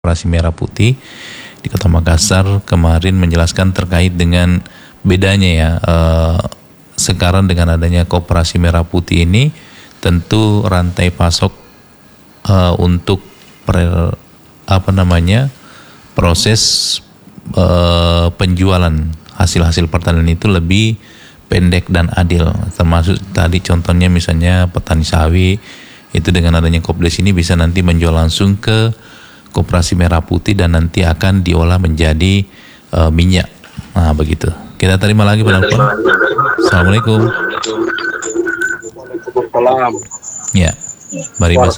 Koperasi Merah Putih di Kota Makassar kemarin menjelaskan terkait dengan bedanya ya sekarang dengan adanya Koperasi Merah Putih ini tentu rantai pasok untuk proses penjualan hasil-hasil pertanian itu lebih pendek dan adil, termasuk tadi contohnya misalnya petani sawi itu dengan adanya Kopdes ini bisa nanti menjual langsung ke Koperasi Merah Putih dan nanti akan diolah menjadi minyak. Nah begitu. Kita terima lagi penelpon. Assalamualaikum. Waalaikumsalam. Ya, mari Mas.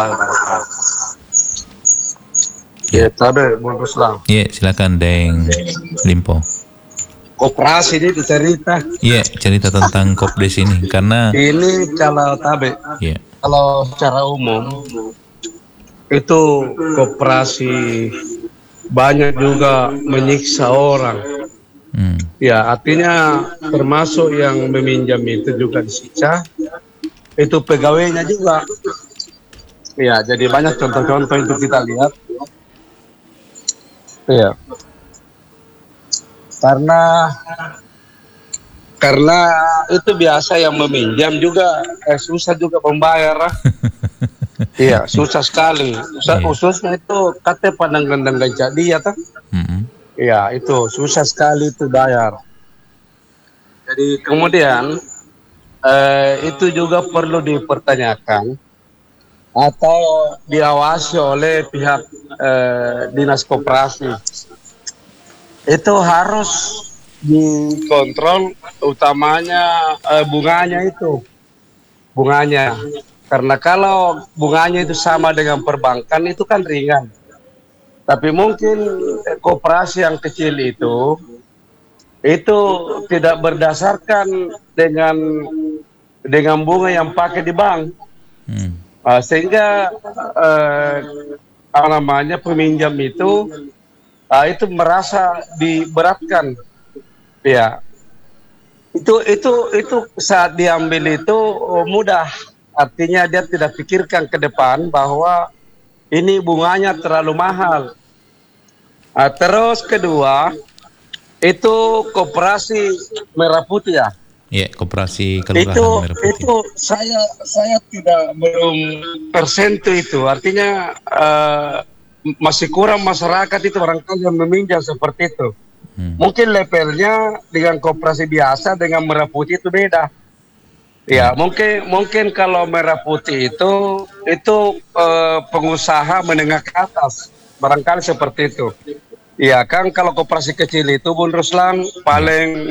Ya, tabe, Bang. Ya, silakan Deng Limpo. Koperasi ini cerita. Iya, cerita tentang Kopdes ini karena ini kalau tabe. Iya. Kalau secara umum itu koperasi banyak juga menyiksa orang. Ya, artinya termasuk yang meminjam itu juga disiksa. Itu pegawainya juga. Ya, jadi banyak contoh-contoh itu kita lihat. Iya. Karena itu biasa yang meminjam juga susah juga membayar. Iya, susah sekali. Khususnya itu kata pandang gendang gajah dia tuh. Iya, itu susah sekali itu bayar. Jadi kemudian itu juga perlu dipertanyakan atau diawasi oleh pihak dinas koperasi. Itu harus dikontrol utamanya bunganya. Karena kalau bunganya itu sama dengan perbankan itu kan ringan. Tapi mungkin koperasi yang kecil itu tidak berdasarkan dengan bunga yang pakai di bank. Sehingga peminjam itu merasa diberatkan. Ya. Itu saat diambil itu mudah. Artinya dia tidak pikirkan ke depan bahwa ini bunganya terlalu mahal. Terus kedua, itu Koperasi Merah Putih ya. Iya, Koperasi Kelurahan Merah Putih. Itu saya belum tersentuh itu. Artinya masih kurang masyarakat itu barangkali yang meminjam seperti itu. Mungkin levelnya dengan koperasi biasa dengan Merah Putih itu beda. Ya, mungkin kalau Merah Putih itu pengusaha menengah ke atas, barangkali seperti itu. Ya kan, kalau koperasi kecil itu Bung Ruslan paling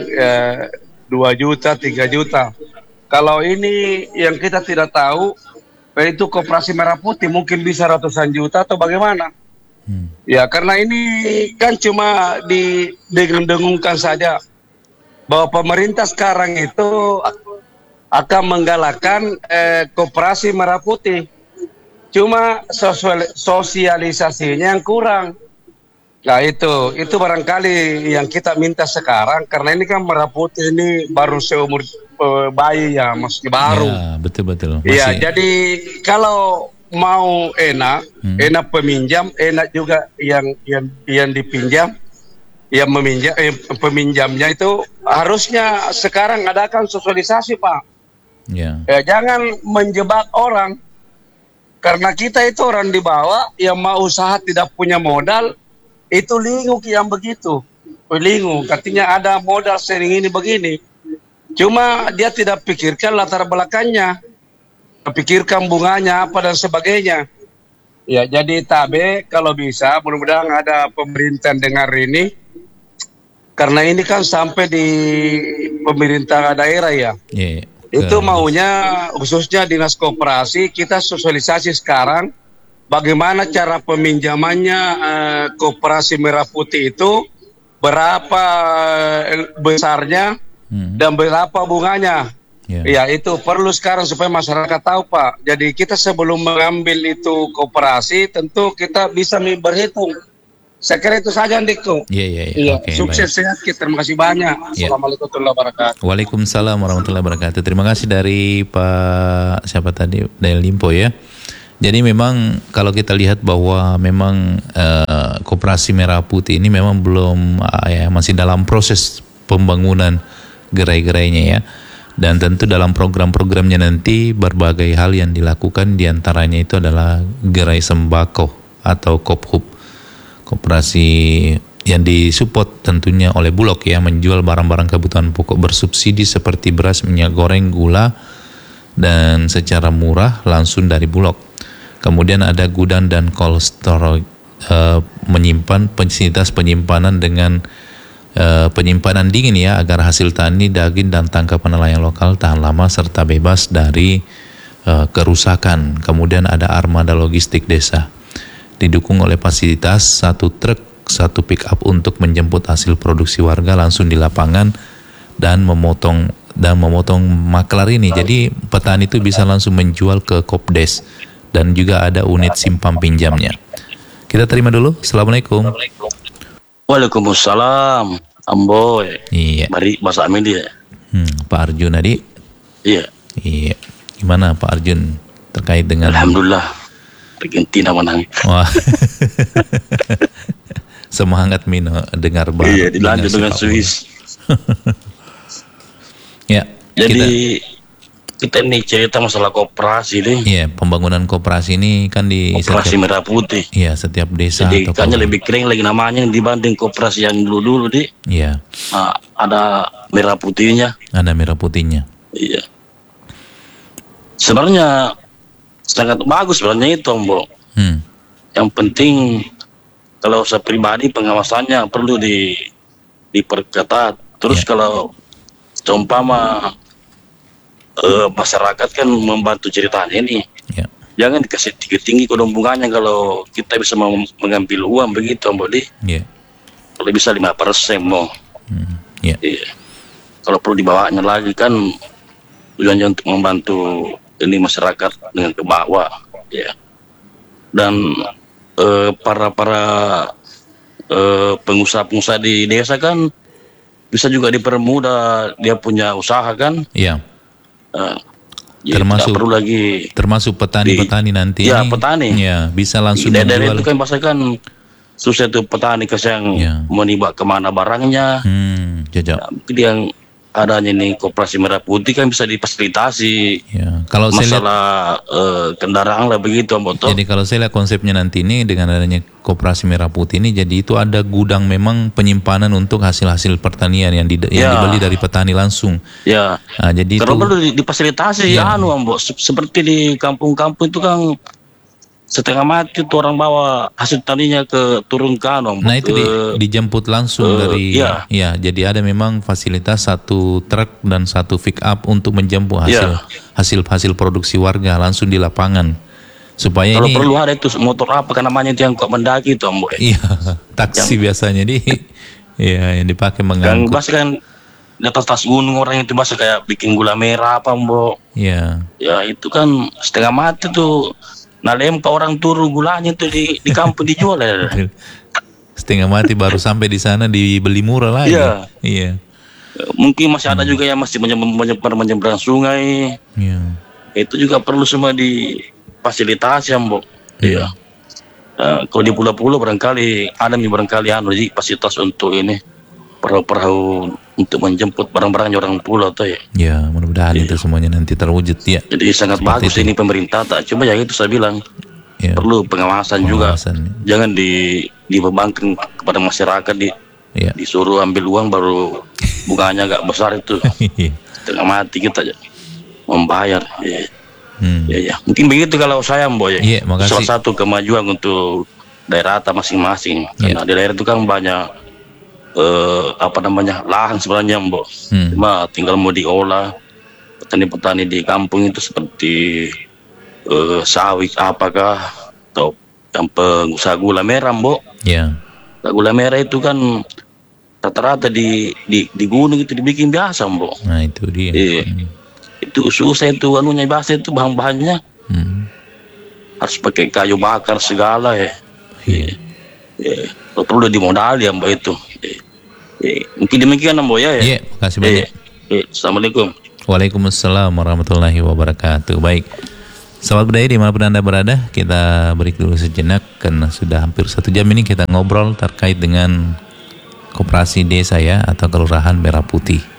2 juta, 3 juta. Kalau ini yang kita tidak tahu, itu Koperasi Merah Putih mungkin bisa ratusan juta atau bagaimana. Ya, karena ini kan cuma didengung-dengungkan saja bahwa pemerintah sekarang itu akan menggalakkan Koperasi Merah Putih. Cuma sosialisasinya yang kurang. Nah itu barangkali yang kita minta sekarang, karena ini kan Merah Putih ini baru seumur bayi ya, masih baru. Ya, betul. Iya, jadi kalau mau enak peminjam, enak juga yang dipinjam, yang meminjam peminjamnya itu harusnya sekarang adakan sosialisasi, Pak. Ya, jangan menjebak orang, karena kita itu orang di bawah yang mau usaha tidak punya modal. Itu lingu yang begitu, lingu artinya ada modal sering ini begini, cuma dia tidak pikirkan latar belakangnya, pikirkan bunganya apa dan sebagainya. Ya, jadi tabe kalau bisa, mudah-mudahan ada pemerintah dengar ini, karena ini kan sampai di pemerintah daerah ya. Itu maunya khususnya dinas koperasi, kita sosialisasi sekarang bagaimana cara peminjamannya Koperasi Merah Putih itu, berapa besarnya dan berapa bunganya. Ya, itu perlu sekarang supaya masyarakat tahu, Pak. Jadi kita sebelum mengambil itu koperasi, tentu kita bisa berhitung. Saya kira itu saja, Andiko. Iya. Okay, sukses sehat kita. Terima kasih banyak. Assalamualaikum warahmatullahi wabarakatuh. Waalaikumsalam warahmatullahi wabarakatuh. Terima kasih dari Pak siapa tadi, Del Limpo ya. Jadi memang kalau kita lihat bahwa memang Koperasi Merah Putih ini memang belum masih dalam proses pembangunan gerai-gerainya ya. Dan tentu dalam program-programnya nanti berbagai hal yang dilakukan, diantaranya itu adalah gerai sembako atau Kophub, koperasi yang disupport tentunya oleh Bulog ya, menjual barang-barang kebutuhan pokok bersubsidi seperti beras, minyak goreng, gula dan secara murah langsung dari Bulog. Kemudian ada gudang dan cold storage, menyimpan fasilitas penyimpanan dengan penyimpanan dingin ya, agar hasil tani, daging dan tangkapan nelayan lokal tahan lama serta bebas dari kerusakan. Kemudian ada armada logistik desa, didukung oleh fasilitas 1 truk 1 pick up untuk menjemput hasil produksi warga langsung di lapangan dan memotong maklar ini. Jadi petani itu bisa langsung menjual ke Kopdes dan juga ada unit simpan pinjamnya. Kita terima dulu. Assalamualaikum. Waalaikumsalam, Amboy. Iya. Mari Mas Amin dia. Pak Arjun tadi. Iya. Iya. Gimana Pak Arjun terkait dengan? Alhamdulillah. Argentina menang. Wah. Semangat Mino dengar banget. Iya, dilanjut dengan Swiss. Ya. Jadi kita ini cerita masalah koperasi nih. Iya, pembangunan koperasi ini kan di Koperasi Merah Putih. Iya, setiap desa. Jadi kayaknya lebih kering lagi namanya dibanding koperasi yang dulu-dulu di. Iya. Nah, ada merah putihnya. Ada merah putihnya. Iya. Sebenarnya sangat bagus sebenarnya itu, Mbok. Yang penting kalau saya pribadi pengawasannya perlu diperketat. Terus kalau seumpama masyarakat kan membantu ceritanya ini, jangan dikasih tinggi-tinggi kodong bunganya kalau kita bisa mengambil uang begitu, Mbak Di. Kalau bisa 5%, Mbak. Iya. Kalau perlu dibawanya lagi kan tujuannya untuk membantu ini masyarakat dengan ke bawah, ya. Dan para pengusaha-pengusaha di desa kan bisa juga dipermudah dia punya usaha kan. Iya. Termasuk perlu lagi termasuk petani-petani nanti. Ya, petani. Ya, bisa langsung dari itu kan bahasa kan susah tuh petani yang meniba kemana barangnya. Jajak. Yang adanya nih Koperasi Merah Putih kan bisa difasilitasi. Ya, kalau masalah kendaraan lah begitu, Mbak. Jadi kalau saya lihat konsepnya nanti ini dengan adanya Koperasi Merah Putih ini, jadi itu ada gudang memang penyimpanan untuk hasil-hasil pertanian yang dibeli dari petani langsung. Ya. Nah, jadi kalau perlu difasilitasi Mbak. Seperti di kampung-kampung itu kan setengah mati tuh orang bawa hasil taninya turun ke Nah itu dijemput langsung dari jadi ada memang fasilitas 1 truk dan 1 pick up untuk menjemput hasil produksi warga langsung di lapangan supaya kalau perlu ada itu motor apa kan namanya itu yang kok mendaki itu, Mbak. Iya, taksi biasanya yang dipakai mengangkut. Yang kan di atas tas gunung orang itu bahasa kayak bikin gula merah apa, Mbak. Iya. Ya itu kan setengah mati tuh. Nalem ke orang turu gulanya itu di kampung dijual ya. Setengah mati baru sampai di sana dibeli murah lagi. Iya. Mungkin masih ada juga yang masih menyeberang sungai. Iya. Itu juga perlu semua difasilitasi, Mbok. Iya. Kalau di pulau-pulau barangkali ada fasilitas untuk ini perahu-perahu untuk menjemput barang-barang orang pulau tuh ya. Ya, mudah-mudahan itu semuanya nanti terwujud ya. Jadi sangat bagus ini pemerintah tak cuma itu saya bilang. Perlu pengawasan juga. Jangan dibebankan kepada masyarakat disuruh ambil uang baru bunganya agak besar itu. Tengah mati kita membayar. Ya. Mungkin begitu kalau saya, Mbok ya. Salah satu kemajuan untuk daerah masing-masing. Karena di daerah itu kan banyak lahan sebenarnya, Mbok. Cuma tinggal mau diolah. Petani-petani di kampung itu seperti sawit apakah atau yang pengusaha gula merah, Mbok. Iya. Gula merah itu kan rata-rata di gunung itu dibikin biasa, Mbok. Nah itu dia. Itu susah itu biasa itu bahan-bahannya. Harus pakai kayu bakar segala ya. Perlu dimodali ya, Mbak itu. Mungkin demikian, Mbak ya. Iya, makasih banyak. Assalamualaikum. Waalaikumsalam warahmatullahi wabarakatuh. Baik. Sahabat Budaya dimanapun Anda berada, kita break dulu sejenak karena sudah hampir 1 jam ini kita ngobrol terkait dengan koperasi desa ya atau kelurahan Merah Putih.